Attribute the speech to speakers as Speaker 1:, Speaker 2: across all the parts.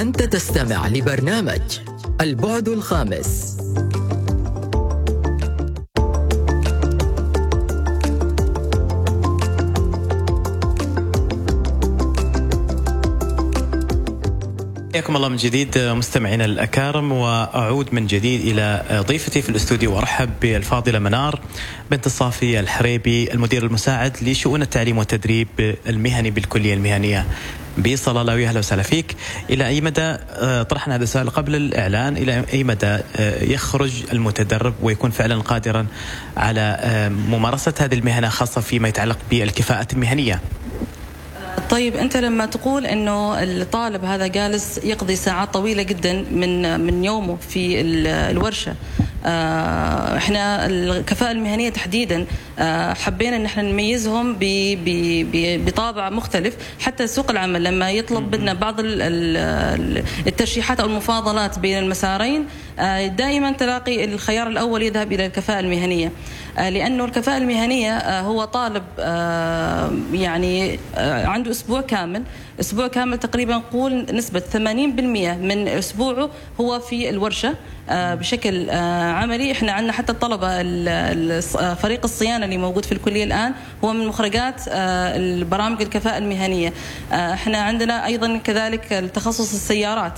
Speaker 1: أنت تستمع لبرنامج البعد الخامس.
Speaker 2: حياكم الله من جديد مستمعينا الأكارم، وأعود من جديد إلى ضيفتي في الاستوديو وأرحب بالفاضلة منار بنت الصافي الحريبي، المدير المساعد لشؤون التعليم والتدريب المهني بالكلية المهنية بصلالة. أهلا وسهلا فيك. إلى أي مدى طرحنا هذا السؤال قبل الإعلان، إلى أي مدى يخرج المتدرب ويكون فعلا قادرا على ممارسة هذه المهنة، خاصة فيما يتعلق بالكفاءة المهنية؟
Speaker 3: طيب، أنت لما تقول أنه الطالب هذا جالس يقضي ساعات طويلة جدا من يومه في الورشة، احنا الكفاءة المهنية تحديدا حبينا ان احنا نميزهم بطابع مختلف. حتى سوق العمل لما يطلب منا بعض الترشيحات او المفاضلات بين المسارين، دائما تلاقي الخيار الاول يذهب الى الكفاءة المهنية، لانه الكفاءة المهنية هو طالب يعني عنده اسبوع كامل تقريبا، نقول نسبة 80% من اسبوعه هو في الورشة بشكل عملي. احنا عندنا حتى الطلبة فريق الصيانة اللي موجود في الكلية الآن هو من مخرجات البرامج الكفاءة المهنية. احنا عندنا ايضا كذلك التخصص السيارات،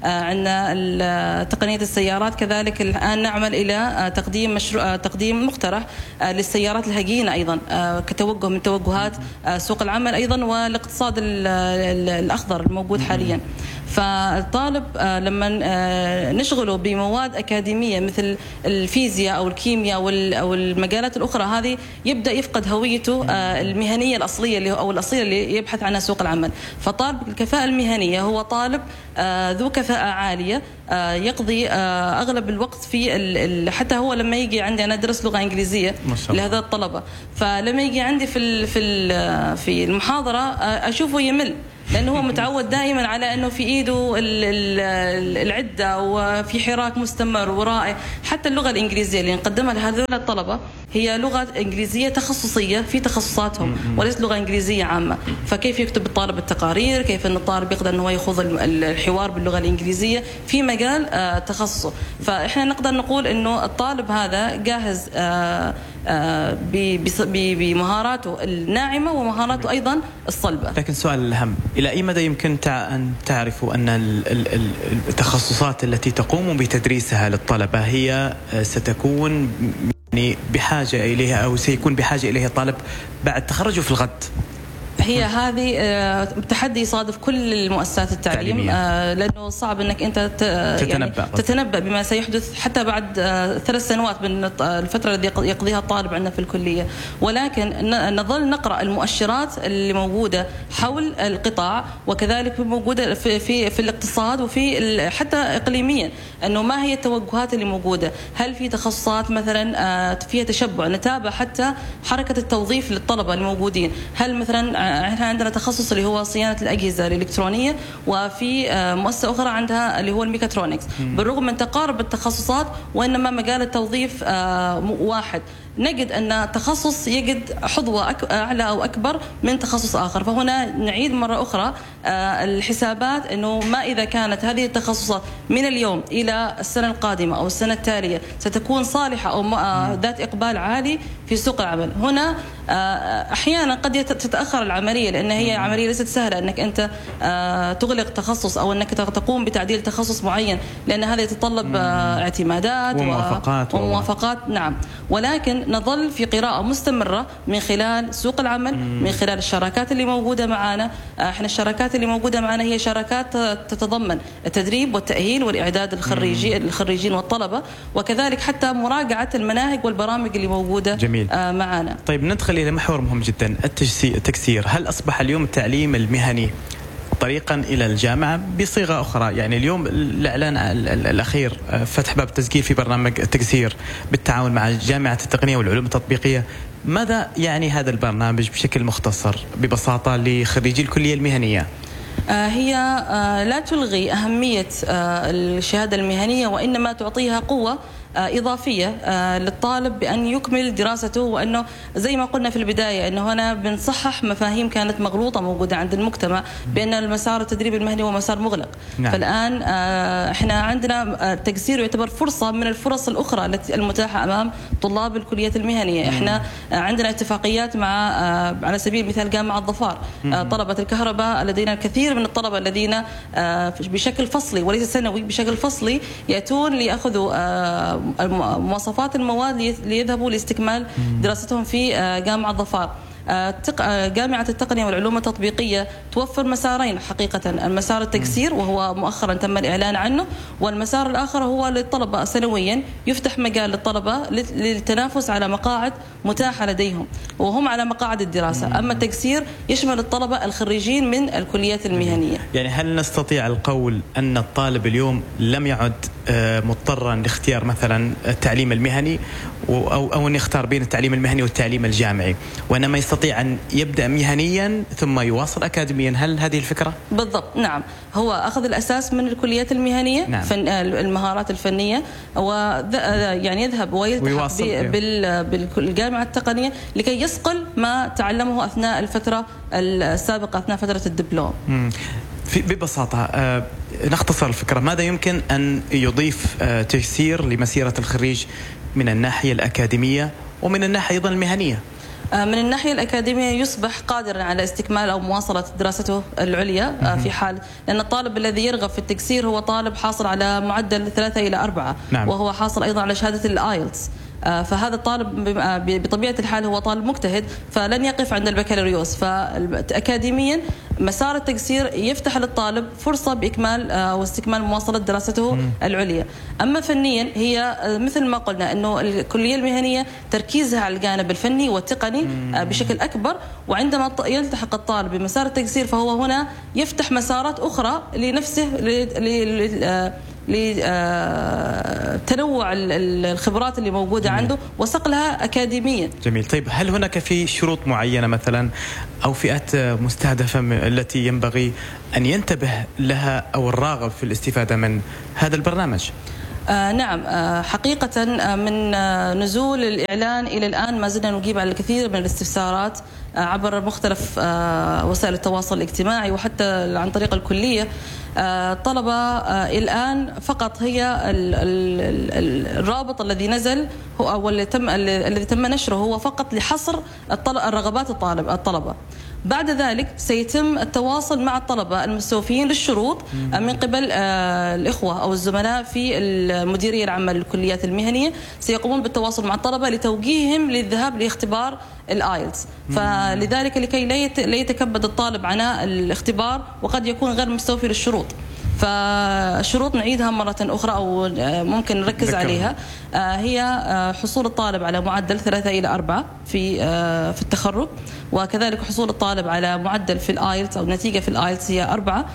Speaker 3: عندنا تقنية السيارات كذلك. الآن نعمل إلى تقديم مقترح للسيارات الهجينة أيضا كتوجه من توجهات سوق العمل أيضا، والاقتصاد الأخضر الموجود حاليا. فالطالب لما نشغله بمواد أكاديمية مثل الفيزياء أو الكيمياء أو المجالات الأخرى، هذه يبدأ يفقد هويته المهنية الأصلية أو الأصيلة اللي يبحث عنها سوق العمل. فطالب الكفاءة المهنية هو طالب ذو كفاءة عالية، يقضي أغلب الوقت في حتى هو لما يجي عندي أنا أدرس لغة إنجليزية لهذا الطلبة، فلما يجي عندي في المحاضرة أشوفه يمل، لأنه هو متعود دائما على أنه في إيده العدة وفي حراك مستمر ورائع. حتى اللغة الإنجليزية اللي نقدمها لهذول الطلبة هي لغة إنجليزية تخصصية في تخصصاتهم، وليس لغة إنجليزية عامة. فكيف يكتب الطالب التقارير، كيف أن الطالب يقدر أنه يخوض الحوار باللغة الإنجليزية في مجال تخصصه. فإحنا نقدر نقول أنه الطالب هذا جاهز بمهاراته الناعمة ومهاراته أيضا الصلبة.
Speaker 2: لكن السؤال الأهم، إلى أي مدى يمكن أن تعرفوا أن التخصصات التي تقوم بتدريسها للطلبة هي ستكون يعني بحاجة إليها أو سيكون بحاجة إليها الطالب بعد تخرجه في الغد؟
Speaker 3: هي هذه تحدي يصادف كل المؤسسات التعليم، لأنه صعب أنك أنت تتنبأ بما سيحدث حتى بعد 3 سنوات من الفترة التي يقضيها الطالب عندنا في الكلية. ولكن نظل نقرأ المؤشرات اللي موجودة حول القطاع، وكذلك موجودة في الاقتصاد وفي حتى إقليميا، أنه ما هي التوجهات اللي موجودة. هل في تخصصات مثلا فيها تشبع؟ نتابع حتى حركة التوظيف للطلبة الموجودين. هل مثلا احنا عندنا تخصص اللي هو صيانة الأجهزة الإلكترونية، وفي مؤسسة أخرى عندها اللي هو الميكاترونكس. بالرغم من تقارب التخصصات وإنما مجال التوظيف واحد، نجد أن تخصص يجد حظوة أعلى أو أكبر من تخصص آخر. فهنا نعيد مرة أخرى الحسابات، أنه ما إذا كانت هذه التخصصات من اليوم إلى السنة القادمة أو السنة التالية ستكون صالحة أو ذات إقبال عالي في سوق العمل. هنا أحيانا قد تتأخر العملية، لأن هي عملية ليست سهلة أنك أنت تغلق تخصص أو أنك تقوم بتعديل تخصص معين، لأن هذا يتطلب اعتمادات وموافقات. نعم، ولكن نظل في قراءة مستمرة من خلال سوق العمل، من خلال الشراكات اللي موجودة معنا. احنا الشراكات اللي موجودة معنا هي شراكات تتضمن التدريب والتأهيل والإعداد الخريجين والطلبة، وكذلك حتى مراجعة المناهج والبرامج اللي موجودة معنا.
Speaker 2: طيب، ندخل إلى محور مهم جدا، التكسير. هل أصبح اليوم التعليم المهني طريقا إلى الجامعة بصيغة أخرى؟ يعني اليوم الإعلان الأخير فتح باب التسجيل في برنامج التكسير بالتعاون مع جامعة التقنية والعلوم التطبيقية. ماذا يعني هذا البرنامج بشكل مختصر ببساطة لخريجي الكلية المهنية؟
Speaker 3: هي لا تلغي أهمية الشهادة المهنية، وإنما تعطيها قوة إضافية للطالب بأن يكمل دراسته، وأنه زي ما قلنا في البداية أنه هنا بنصحح مفاهيم كانت مغلوطة موجودة عند المجتمع بأن المسار التدريبي المهني هو مسار مغلق. نعم. فالآن احنا عندنا التقصير يعتبر فرصة من الفرص الأخرى التي المتاحة أمام طلاب الكليات المهنية. احنا عندنا اتفاقيات مع على سبيل المثال جامعة ظفار، طلبة الكهرباء لدينا الكثير من الطلبة الذين بشكل فصلي وليس سنوي، بشكل فصلي يأتون ليأخذوا مواصفات المواد ليذهبوا لاستكمال دراستهم في جامعة ظفار. جامعة التقنية والعلوم التطبيقية توفر مسارين حقيقة، المسار التقصير وهو مؤخرا تم الإعلان عنه، والمسار الآخر هو للطلبة سنويا، يفتح مجال للطلبة للتنافس على مقاعد متاحة لديهم وهم على مقاعد الدراسة. أما التقصير يشمل الطلبة الخريجين من الكليات المهنية.
Speaker 2: يعني هل نستطيع القول أن الطالب اليوم لم يعد مضطرا لاختيار مثلا التعليم المهني أو أن يختار بين التعليم المهني والتعليم الجامعي، وإنما يستطيع أن يبدأ مهنيا ثم يواصل أكاديميا؟ هل هذه الفكرة؟
Speaker 3: بالضبط، نعم. هو أخذ الأساس من الكليات المهنية، نعم. المهارات الفنية، يعني يذهب ويلتحق بالجامعة التقنية لكي يصقل ما تعلمه أثناء الفترة السابقة، أثناء فترة الدبلوم.
Speaker 2: ببساطة نختصر الفكرة، ماذا يمكن أن يضيف تيسير لمسيرة الخريج من الناحية الأكاديمية ومن الناحية أيضا المهنية؟
Speaker 3: من الناحية الأكاديمية يصبح قادرا على استكمال أو مواصلة دراسته العليا في حال، لأن الطالب الذي يرغب في التكسير هو طالب حاصل على معدل 3 إلى 4، نعم. وهو حاصل أيضا على شهادة الآيلتس. فهذا الطالب بطبيعة الحال هو طالب مجتهد، فلن يقف عند البكالوريوس. فأكاديميا مسار التقصير يفتح للطالب فرصة بإكمال أو استكمال مواصلة دراسته العليا. أما فنيا هي مثل ما قلنا أنه الكلية المهنية تركيزها على الجانب الفني والتقني بشكل أكبر، وعندما يلتحق الطالب بمسار التقصير فهو هنا يفتح مسارات أخرى لنفسه لتنوع الخبرات اللي موجودة عنده وصقلها أكاديميا.
Speaker 2: جميل. طيب هل هناك في شروط معينة مثلا أو فئات مستهدفة التي ينبغي أن ينتبه لها أو الراغب في الاستفادة من هذا البرنامج؟
Speaker 3: نعم، حقيقة من نزول الإعلان إلى الآن ما زلنا نجيب على الكثير من الاستفسارات عبر مختلف وسائل التواصل الاجتماعي وحتى عن طريق الكلية. طلبة الآن فقط هي الرابط الذي نزل هو أو الذي تم نشره هو فقط لحصر الرغبات الطلبة. بعد ذلك سيتم التواصل مع الطلبة المستوفين للشروط من قبل الإخوة أو الزملاء في المديرية العامة للكليات المهنية، سيقومون بالتواصل مع الطلبة لتوجيههم للذهاب لاختبار الآيلتس. فلذلك لكي لا يتكبد الطالب عناء الاختبار وقد يكون غير مستوفي للشروط، فالشروط نعيدها مرة أخرى أو ممكن نركز عليها. هي حصول الطالب على معدل 3 إلى 4 في التخرج، وكذلك حصول الطالب على معدل في الآيلتس أو نتيجة في الآيلتس هي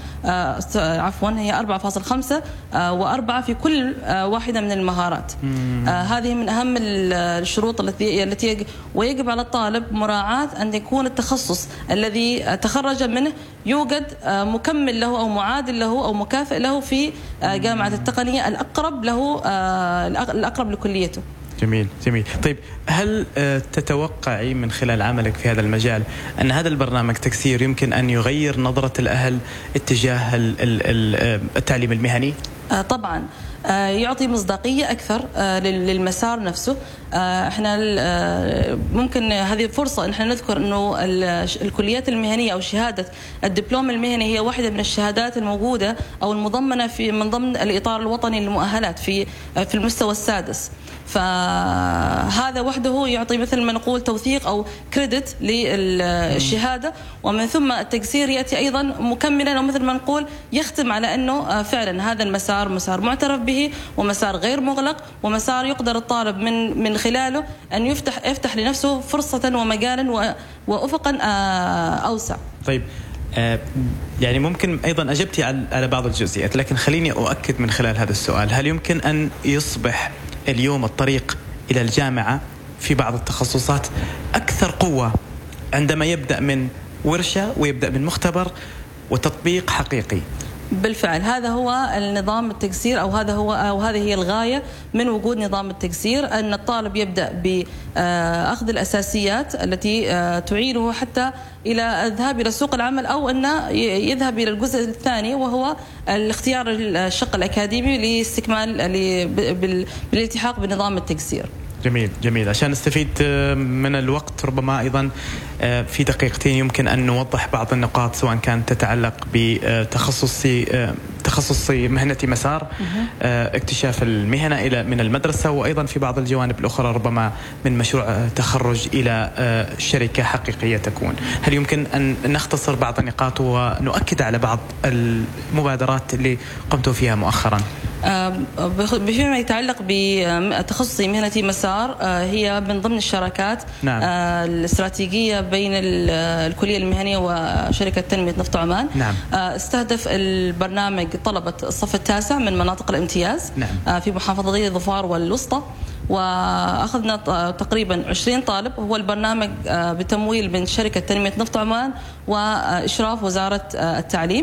Speaker 3: 4.5 و4 في كل واحدة من المهارات. هذه من أهم الشروط التي ويجب على الطالب مراعاة أن يكون التخصص الذي تخرج منه يوجد مكمل له أو معادل له أو مكافئ له في جامعة التقنية الأقرب له، الأقرب لكليته.
Speaker 2: جميل جميل. طيب هل تتوقعي من خلال عملك في هذا المجال أن هذا البرنامج تكسير يمكن أن يغير نظرة الأهل اتجاه التعليم المهني؟
Speaker 3: طبعا يعطي مصداقية أكثر للمسار نفسه. احنا ممكن هذه فرصة ان احنا نذكر انه الكليات المهنية او شهادة الدبلوم المهني هي واحدة من الشهادات الموجودة او المضمنة من ضمن الإطار الوطني للمؤهلات في المستوى السادس. فهذا وحده يعطي مثل ما نقول توثيق أو كريدت للشهادة، ومن ثم التقصير يأتي أيضا مكملا أو مثل ما نقول يختم على أنه فعلا هذا المسار مسار معترف به ومسار غير مغلق ومسار يقدر الطالب من خلاله أن يفتح لنفسه فرصة ومجالا وأفقا أوسع.
Speaker 2: طيب يعني ممكن أيضا أجبتي على بعض الجزئيات، لكن خليني أؤكد من خلال هذا السؤال، هل يمكن أن يصبح اليوم الطريق إلى الجامعة في بعض التخصصات أكثر قوة عندما يبدأ من ورشة ويبدأ من مختبر وتطبيق حقيقي؟
Speaker 3: بالفعل هذا هو النظام التقصير، أو هذه هي الغاية من وجود نظام التقصير، أن الطالب يبدأ بأخذ الأساسيات التي تعينه حتى إلى الذهاب إلى سوق العمل، أو أنه يذهب إلى الجزء الثاني وهو الاختيار الشق الأكاديمي لاستكمال بالالتحاق بنظام التقصير.
Speaker 2: جميل جميل. عشان نستفيد من الوقت ربما أيضا في دقيقتين يمكن أن نوضح بعض النقاط، سواء كانت تتعلق بتخصصي مهنة مسار، اكتشاف المهنة من المدرسة، وأيضا في بعض الجوانب الأخرى ربما من مشروع تخرج إلى شركة حقيقية تكون. هل يمكن أن نختصر بعض النقاط ونؤكد على بعض المبادرات اللي قمتوا فيها مؤخرا؟
Speaker 3: فيما يتعلق بتخصصي مهنة مسار، هي من ضمن الشراكات
Speaker 2: نعم.
Speaker 3: الاستراتيجية بين الكلية المهنية وشركة تنمية نفط عمان.
Speaker 2: نعم.
Speaker 3: استهدف البرنامج طلبة الصف التاسع من مناطق الامتياز.
Speaker 2: نعم.
Speaker 3: في محافظتي ظفار والوسطى، وأخذنا تقريبا 20 طالب. هو البرنامج بتمويل من شركة تنمية نفط عمان وإشراف وزارة التعليم.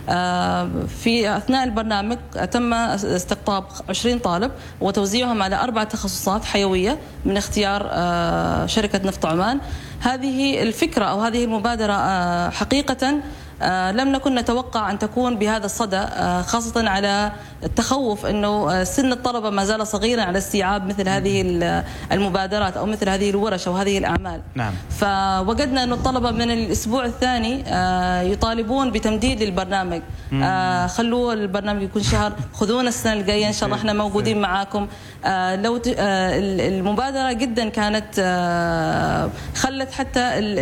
Speaker 3: في أثناء البرنامج تم استقطاب 20 طالب وتوزيعهم على 4 تخصصات حيوية من اختيار شركة نفط عمان. هذه الفكرة أو هذه المبادرة حقيقة لم نكن نتوقع أن تكون بهذا الصدى، خاصة على التخوف أنه سن الطلبة ما زال صغيرا على استيعاب مثل هذه المبادرات أو مثل هذه الورش أو هذه الأعمال.
Speaker 2: نعم.
Speaker 3: فوجدنا أن الطلبة من الأسبوع الثاني يطالبون بتمديد للبرنامج. خلوا البرنامج يكون شهر، خذونا السنة الجاية إن شاء الله احنا موجودين معاكم. لو المبادرة جدا كانت خلت حتى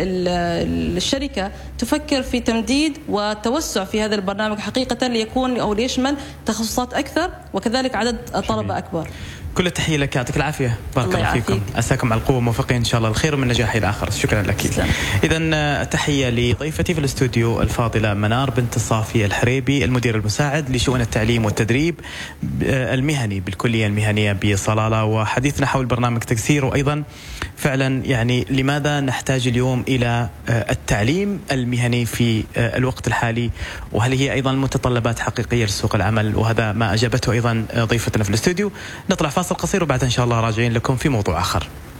Speaker 3: الشركة تفكر في تمديد والتوسع في هذا البرنامج حقيقة ليكون أو ليشمل تخصصات أكثر وكذلك عدد طلبة أكبر.
Speaker 2: كل التحية لك، يعطيك العافية، بارك الله فيكم، أساكم على القوة وموفقين إن شاء الله الخير ومن نجاح إلى آخر. شكرا لك. إذن تحية لضيفتي في الاستوديو الفاضلة منار بنت الصافي الحريبي، المدير المساعد لشؤون التعليم والتدريب المهني بالكلية المهنية بصلالة، وحديثنا حول برنامج تقصير، وأيضا فعلا يعني لماذا نحتاج اليوم إلى التعليم المهني في الوقت الحالي، وهل هي أيضا متطلبات حقيقية لسوق العمل، وهذا ما أجابته أيضا ضيفتنا في الاستوديو. نطلع فاصل قصير وبعد إن شاء الله راجعين لكم في موضوع آخر.